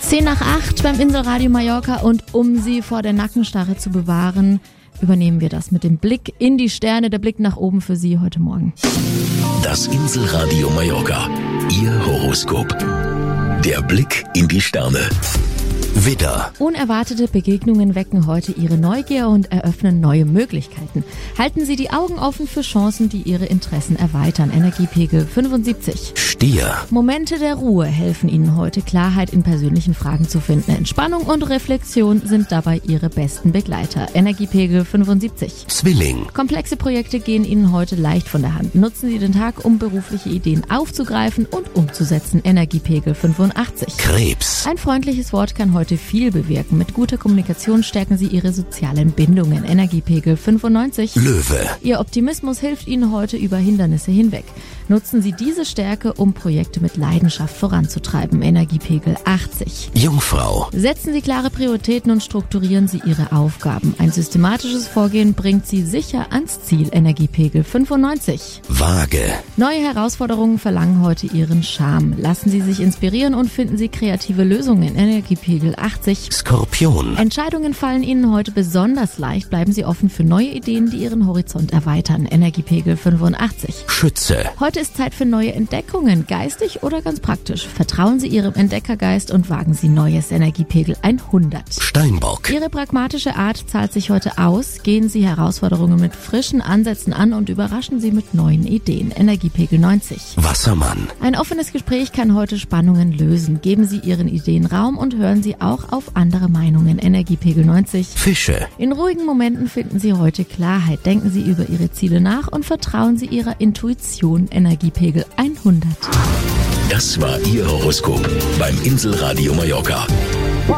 7:10 beim Inselradio Mallorca, und um Sie vor der Nackenstarre zu bewahren, übernehmen wir das mit dem Blick in die Sterne, der Blick nach oben für Sie heute Morgen. Das Inselradio Mallorca, Ihr Horoskop. Der Blick in die Sterne. Widder. Unerwartete Begegnungen wecken heute Ihre Neugier und eröffnen neue Möglichkeiten. Halten Sie die Augen offen für Chancen, die Ihre Interessen erweitern. Energiepegel 75. Stier. Momente der Ruhe helfen Ihnen heute, Klarheit in persönlichen Fragen zu finden. Entspannung und Reflexion sind dabei Ihre besten Begleiter. Energiepegel 75. Zwilling. Komplexe Projekte gehen Ihnen heute leicht von der Hand. Nutzen Sie den Tag, um berufliche Ideen aufzugreifen und umzusetzen. Energiepegel 85. Krebs. Ein freundliches Wort kann heute viel bewirken. Mit guter Kommunikation stärken Sie Ihre sozialen Bindungen. Energiepegel 95. Löwe. Ihr Optimismus hilft Ihnen heute über Hindernisse hinweg. Nutzen Sie diese Stärke, um Projekte mit Leidenschaft voranzutreiben. Energiepegel 80. Jungfrau. Setzen Sie klare Prioritäten und strukturieren Sie Ihre Aufgaben. Ein systematisches Vorgehen bringt Sie sicher ans Ziel. Energiepegel 95. Waage. Neue Herausforderungen verlangen heute Ihren Charme. Lassen Sie sich inspirieren und finden Sie kreative Lösungen. Energiepegel 80. Skorpion. Entscheidungen fallen Ihnen heute besonders leicht. Bleiben Sie offen für neue Ideen, die Ihren Horizont erweitern. Energiepegel 85. Schütze. Heute ist Zeit für neue Entdeckungen, geistig oder ganz praktisch. Vertrauen Sie Ihrem Entdeckergeist und wagen Sie Neues. Energiepegel 100. Steinbock. Ihre pragmatische Art zahlt sich heute aus. Gehen Sie Herausforderungen mit frischen Ansätzen an und überraschen Sie mit neuen Ideen. Energiepegel 90. Wassermann. Ein offenes Gespräch kann heute Spannungen lösen. Geben Sie Ihren Ideen Raum und hören Sie auch auf andere Meinungen. Energiepegel 90. Fische. In ruhigen Momenten finden Sie heute Klarheit. Denken Sie über Ihre Ziele nach und vertrauen Sie Ihrer Intuition. Energiepegel 100. Das war Ihr Horoskop beim Inselradio Mallorca.